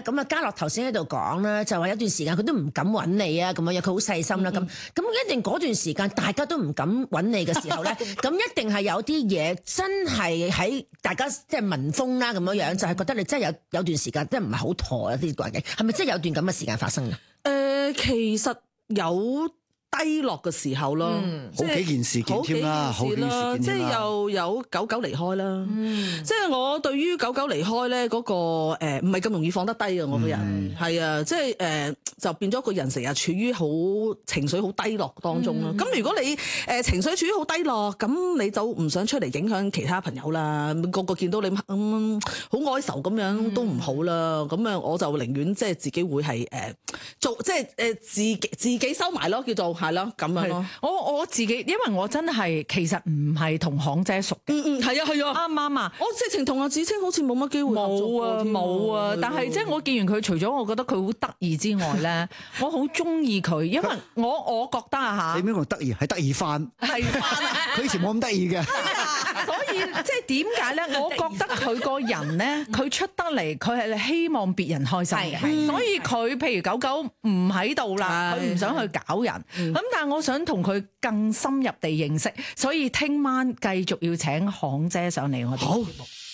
咁啊嘉樂頭先喺度講啦，就話有段時間佢都唔敢揾你啊，咁樣佢好細心啦，咁一定嗰段時間大家都唔敢揾你嘅時候咧，咁一定係有啲嘢真係喺大家即係聞風啦咁樣，就係覺得你真係有段時間真係唔係好妥啊啲環境，係咪真係有段咁嘅時間發生啊？ 其實有低落嘅時候咯， 好幾件事件添啦，好幾件事件即係又有狗狗離開啦，即係我對於狗狗離開咧嗰個唔係咁容易放得低嘅，我個人係啊，即係就變咗個人成日處於好情緒好低落當中啦。咁如果你情緒處於好低落，咁你就唔想出嚟影響其他朋友啦，個個見到你好哀愁咁樣都唔好啦。咁啊，我就寧願即係自己會係做即係自己收埋咯，叫做。係咯，咁樣咯。 我自己，因為我真係其實唔係同行姐熟嘅。 係啊， 啱啱啊！ 我直情同阿芷菁好似冇乜機會合作過添。 冇啊！但係即係我見完佢，除咗我覺得佢好得意之外咧，我好中意佢，因為我覺得啊嚇， 你邊個得意？係得意翻， 係佢以前冇咁得意嘅。 所以即係點解咧？我覺得佢個人咧，佢出得嚟，佢係希望別人開心嘅，所以佢譬如狗狗唔喺度啦，佢唔想去搞人。咁但係我想同佢更深入地認識，所以聽晚繼續要請行姐上嚟我哋節目。